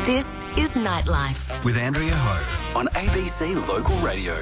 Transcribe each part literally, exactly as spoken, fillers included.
This is Nightlife with Andrea Ho on A B C Local Radio.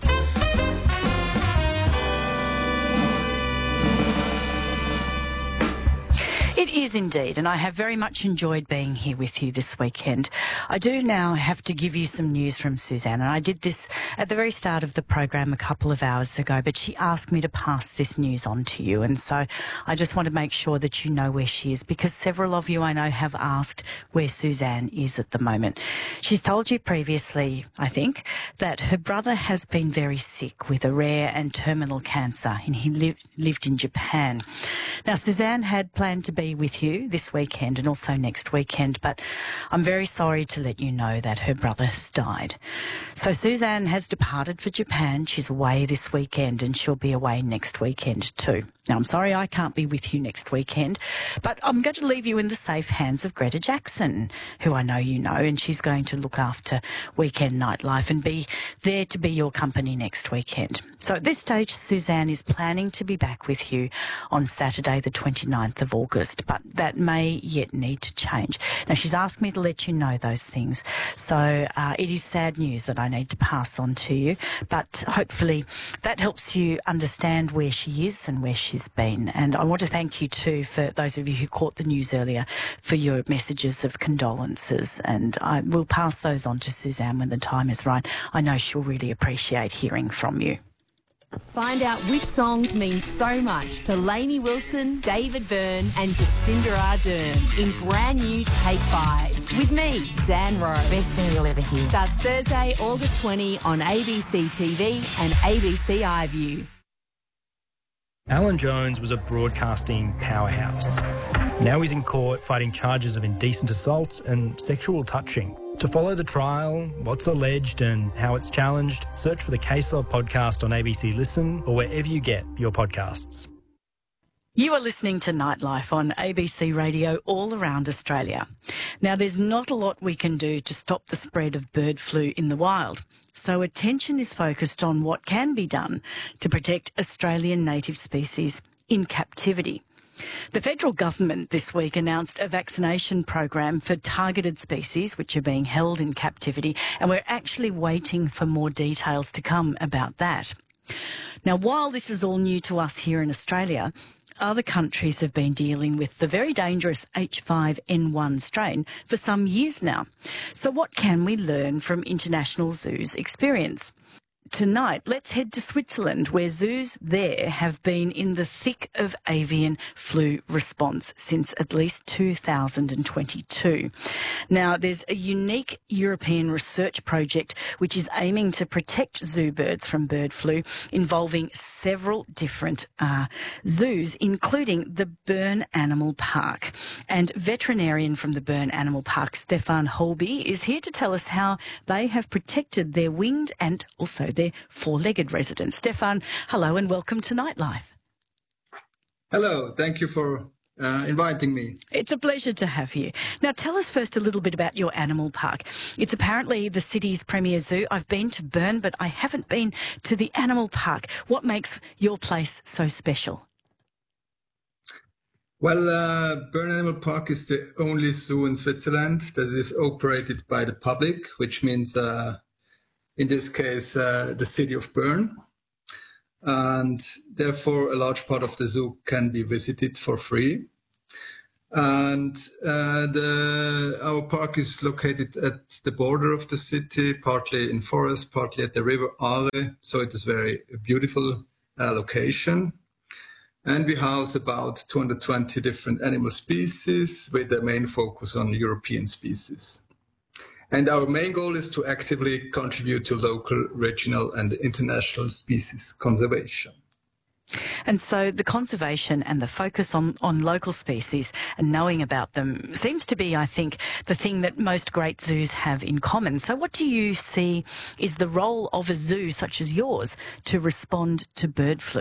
It is indeed, and I have very much enjoyed being here with you this weekend. I do now have to give you some news from Suzanne, and I did this at the very start of the program a couple of hours ago, but she asked me to pass this news on to you, and so I just want to make sure that you know where she is, because several of you I know have asked where Suzanne is at the moment. She's told you previously, I think, that her brother has been very sick with a rare and terminal cancer, and he li- lived in Japan. Now, Suzanne had planned to be with you this weekend and also next weekend, but I'm very sorry to let you know that her brother has died. So Suzanne has departed for Japan. She's away this weekend and she'll be away next weekend too. Now, I'm sorry I can't be with you next weekend, but I'm going to leave you in the safe hands of Greta Jackson, who I know you know, and she's going to look after Weekend Nightlife and be there to be your company next weekend. So at this stage, Suzanne is planning to be back with you on Saturday, the twenty-ninth of August, but that may yet need to change. Now, she's asked me to let you know those things, so uh, it is sad news that I need to pass on to you, but hopefully that helps you understand where she is and where she's been. And I want to thank you too, for those of you who caught the news earlier, for your messages of condolences, and I will pass those on to Suzanne when the time is right. I know she'll really appreciate hearing from you. Find out which songs mean so much to Lainey Wilson, David Byrne and Jacinda Ardern in brand new Take Five with me, Zan Rowe. Best thing you'll ever hear. Starts Thursday, August twentieth on A B C T V and A B C iView. Alan Jones was a broadcasting powerhouse. Now he's in court fighting charges of indecent assault and sexual touching. To follow the trial, what's alleged and how it's challenged, search for the Case Law podcast on A B C Listen or wherever you get your podcasts. You are listening to Nightlife on A B C Radio all around Australia. Now, there's not a lot we can do to stop the spread of bird flu in the wild, so attention is focused on what can be done to protect Australian native species in captivity. The federal government this week announced a vaccination program for targeted species which are being held in captivity, and we're actually waiting for more details to come about that. Now, while this is all new to us here in Australia, other countries have been dealing with the very dangerous H five N one strain for some years now. So what can we learn from international zoos' experience? Tonight, let's head to Switzerland, where zoos there have been in the thick of avian flu response since at least two thousand twenty-two. Now, there's a unique European research project which is aiming to protect zoo birds from bird flu, involving several different uh, zoos, including the Bern Animal Park. And veterinarian from the Bern Animal Park, Stefan Holby, is here to tell us how they have protected their winged and also their four-legged residents. Stefan, hello and welcome to Nightlife. Hello, thank you for uh, inviting me. It's a pleasure to have you. Now, tell us first a little bit about your animal park. It's apparently the city's premier zoo. I've been to Bern, but I haven't been to the animal park. What makes your place so special? Well, uh, Bern Animal Park is the only zoo in Switzerland that is operated by the public, which means uh, in this case, uh, the city of Bern. And therefore, a large part of the zoo can be visited for free. And uh, the, our park is located at the border of the city, partly in forest, partly at the river Aare. So it is a very beautiful uh, location. And we house about two hundred twenty different animal species with the main focus on European species. And our main goal is to actively contribute to local, regional and international species conservation. And so the conservation and the focus on, on local species and knowing about them seems to be, I think, the thing that most great zoos have in common. So what do you see is the role of a zoo such as yours to respond to bird flu?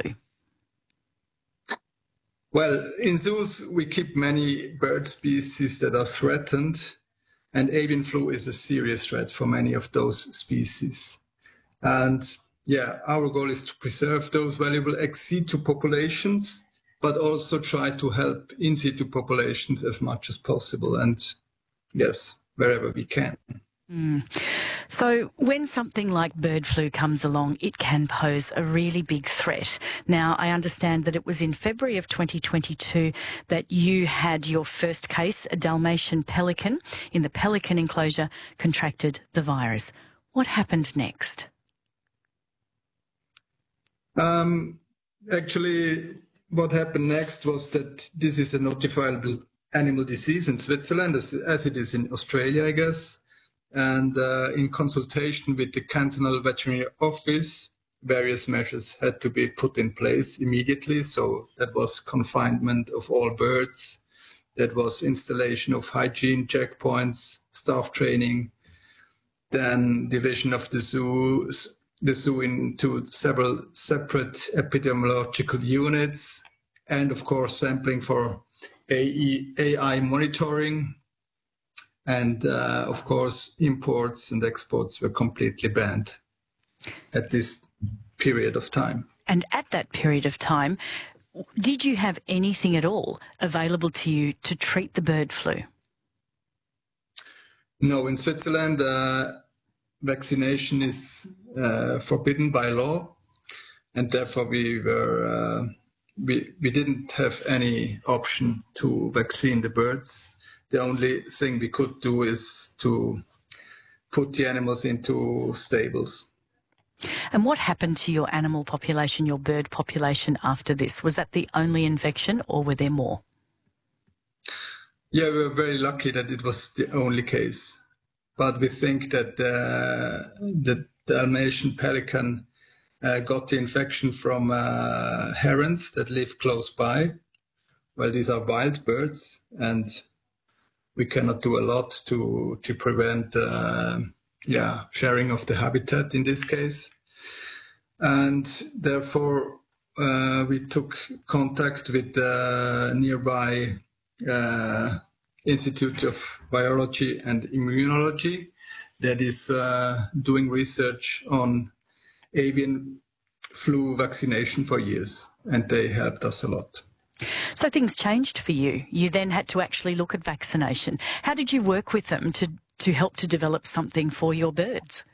Well, in zoos, we keep many bird species that are threatened, and avian flu is a serious threat for many of those species. And yeah, our goal is to preserve those valuable ex situ populations, but also try to help in situ populations as much as possible. And yes, wherever we can. Mm. So when something like bird flu comes along, it can pose a really big threat. Now, I understand that it was in February of twenty twenty-two that you had your first case, a Dalmatian pelican in the pelican enclosure, contracted the virus. What happened next? Um, actually, what happened next was that this is a notifiable animal disease in Switzerland, as, as it is in Australia, I guess. And uh, in consultation with the cantonal veterinary office, various measures had to be put in place immediately. So that was confinement of all birds. That was installation of hygiene checkpoints, staff training, then division of the zoo, the zoo into several separate epidemiological units, and of course sampling for A I monitoring. And uh, of course, imports and exports were completely banned at this period of time. And at that period of time, did you have anything at all available to you to treat the bird flu? No, in Switzerland, uh, vaccination is uh, forbidden by law, and therefore we were uh, we we didn't have any option to vaccine the birds. The only thing we could do is to put the animals into stables. And what happened to your animal population, your bird population after this? Was that the only infection or were there more? Yeah, we were very lucky that it was the only case. But we think that uh, the Dalmatian pelican uh, got the infection from uh, herons that live close by. Well, these are wild birds, and we cannot do a lot to to prevent uh, yeah, sharing of the habitat in this case. And therefore, uh, we took contact with the nearby uh, Institute of Virology and Immunology that is uh, doing research on avian flu vaccination for years, and they helped us a lot. So things changed for you. You then had to actually look at vaccination. How did you work with them to, to help to develop something for your birds?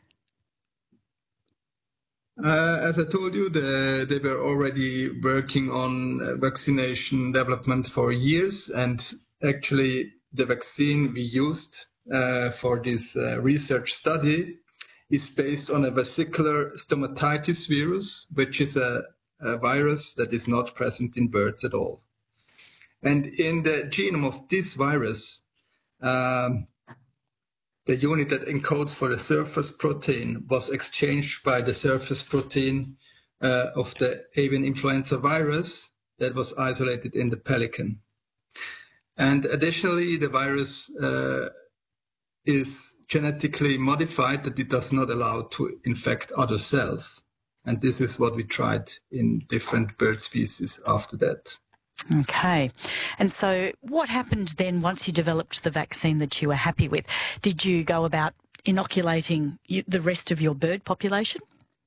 Uh, as I told you, the, they were already working on vaccination development for years, and actually the vaccine we used uh, for this uh, research study is based on a vesicular stomatitis virus, which is a, a virus that is not present in birds at all. And in the genome of this virus, um, the unit that encodes for the surface protein was exchanged by the surface protein uh, of the avian influenza virus that was isolated in the pelican. And additionally, the virus uh, is genetically modified that it does not allow to infect other cells. And this is what we tried in different bird species after that. Okay. And so what happened then once you developed the vaccine that you were happy with? Did you go about inoculating the rest of your bird population?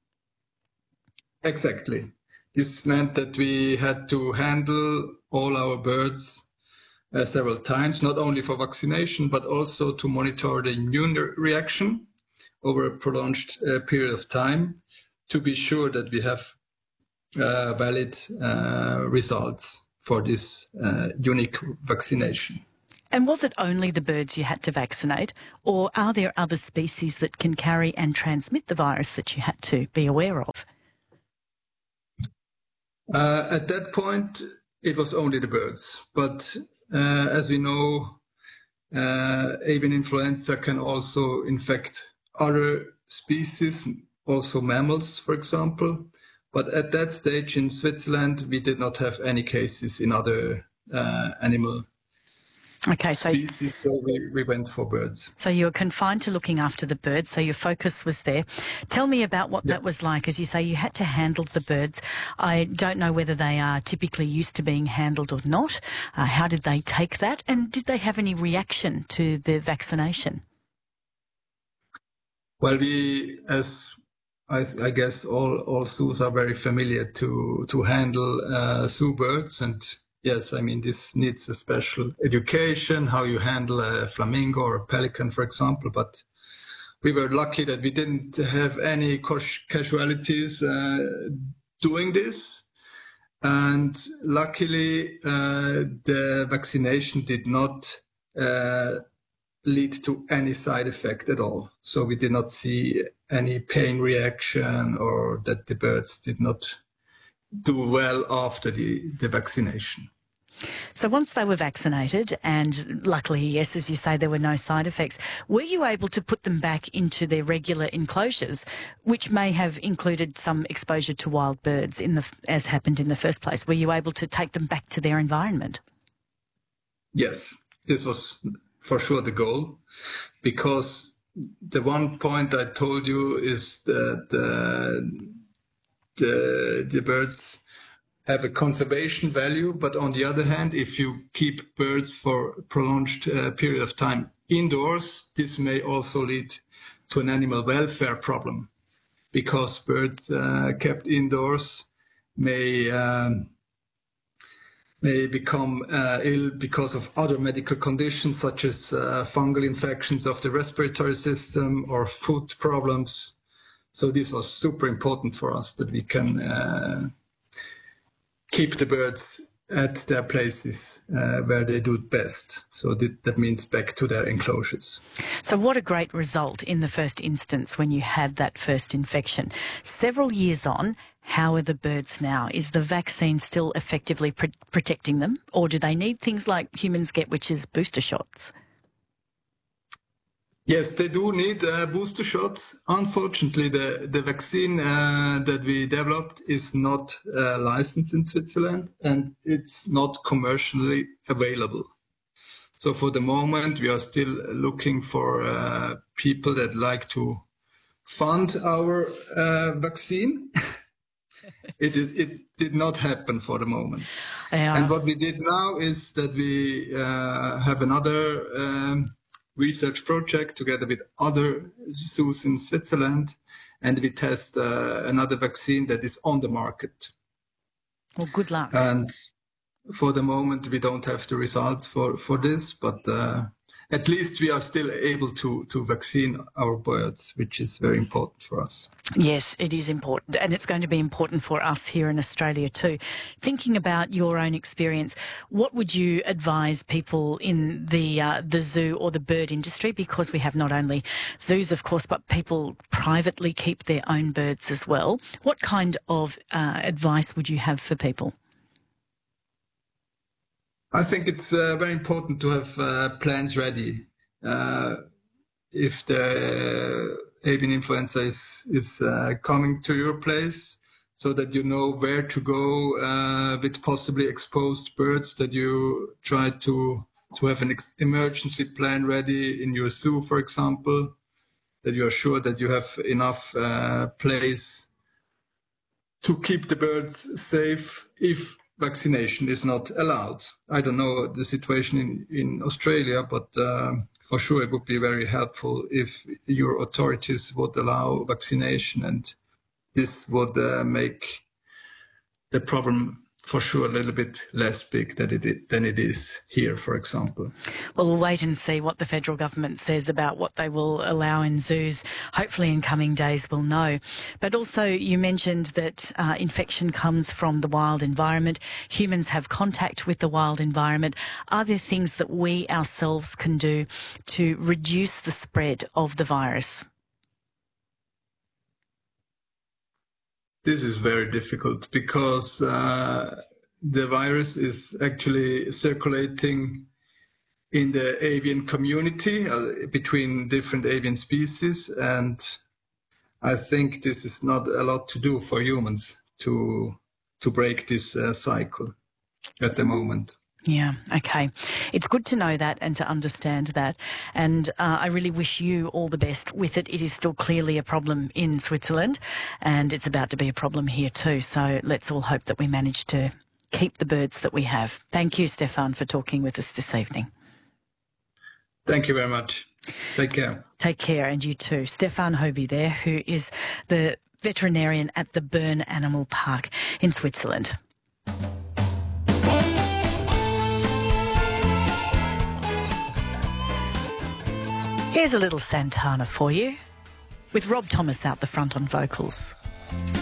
Exactly. This meant that we had to handle all our birds uh, several times, not only for vaccination, but also to monitor the immune reaction over a prolonged uh, period of time to be sure that we have uh, valid uh, results for this uh, unique vaccination. And was it only the birds you had to vaccinate, or are there other species that can carry and transmit the virus that you had to be aware of? Uh, at that point, it was only the birds. But uh, as we know, uh, avian influenza can also infect other species, also mammals, for example. But at that stage in Switzerland, we did not have any cases in other uh, animal okay, species, so, so we, we went for birds. So you were confined to looking after the birds, so your focus was there. Tell me about what yeah. that was like. As you say, you had to handle the birds. I don't know whether they are typically used to being handled or not. Uh, how did they take that? And did they have any reaction to the vaccination? Well, we, as I, I guess all, all zoos are very familiar to, to handle uh, zoo birds, and yes, I mean, this needs a special education, how you handle a flamingo or a pelican, for example. But we were lucky that we didn't have any casualties uh, doing this. And luckily, uh, the vaccination did not uh, lead to any side effect at all. So we did not see any pain reaction or that the birds did not do well after the, the vaccination. So once they were vaccinated, and luckily, yes, as you say, there were no side effects, were you able to put them back into their regular enclosures, which may have included some exposure to wild birds, in the as happened in the first place? Were you able to take them back to their environment? Yes, this was for sure the goal, because the one point I told you is that uh, the, the birds have a conservation value, but on the other hand, if you keep birds for a prolonged uh, period of time indoors, this may also lead to an animal welfare problem, because birds uh, kept indoors may um, may become uh, ill because of other medical conditions, such as uh, fungal infections of the respiratory system or food problems. So this was super important for us, that we can uh, keep the birds at their places uh, where they do it best. So that, that means back to their enclosures. So what a great result in the first instance when you had that first infection. Several years on, how are the birds now? Is the vaccine still effectively pr- protecting them, or do they need things like humans get, which is booster shots? Yes, they do need uh, booster shots. Unfortunately, the, the vaccine uh, that we developed is not uh, licensed in Switzerland, and it's not commercially available. So for the moment, we are still looking for uh, people that like to fund our uh, vaccine. it, it, it did not happen for the moment. Yeah. And what we did now is that we uh, have another um, research project together with other zoos in Switzerland, and we test uh, another vaccine that is on the market. Well, good luck. And for the moment, we don't have the results for, for this, but uh, at least we are still able to, to vaccine our birds, which is very important for us. Yes, it is important, and it's going to be important for us here in Australia too. Thinking about your own experience, what would you advise people in the uh, the zoo or the bird industry? Because we have not only zoos, of course, but people privately keep their own birds as well. What kind of uh, advice would you have for people? I think it's uh, very important to have uh, plans ready. Uh, if the uh, avian influenza is, is uh, coming to your place, so that you know where to go uh, with possibly exposed birds, that you try to, to have an ex- emergency plan ready in your zoo, for example, that you are sure that you have enough uh, place to keep the birds safe if vaccination is not allowed. I don't know the situation in, in Australia, but uh, for sure it would be very helpful if your authorities would allow vaccination, and this would uh, make the problem for sure a little bit less big than it, than it is here, for example. Well, we'll wait and see what the federal government says about what they will allow in zoos. Hopefully in coming days we'll know. But also you mentioned that uh, infection comes from the wild environment. Humans have contact with the wild environment. Are there things that we ourselves can do to reduce the spread of the virus? This is very difficult because uh, the virus is actually circulating in the avian community uh, between different avian species, and I think this is not a lot to do for humans to to break this uh, cycle at the moment. Yeah, okay. It's good to know that and to understand that. And uh, I really wish you all the best with it. It is still clearly a problem in Switzerland, and it's about to be a problem here too. So let's all hope that we manage to keep the birds that we have. Thank you, Stefan, for talking with us this evening. Thank you very much. Take care. Take care, and you too. Stefan Hobie there, who is the veterinarian at the Bern Animal Park in Switzerland. Here's a little Santana for you, with Rob Thomas out the front on vocals.